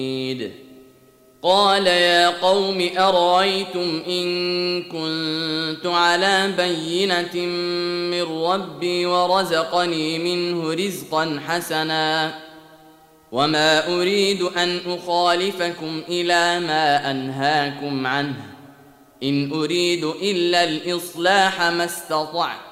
قال يا قوم أرأيتم إن كنت على بينة من ربي ورزقني منه رزقا حسنا وما أريد أن أخالفكم إلى ما أنهاكم عنه إن أريد إلا الإصلاح ما استطعت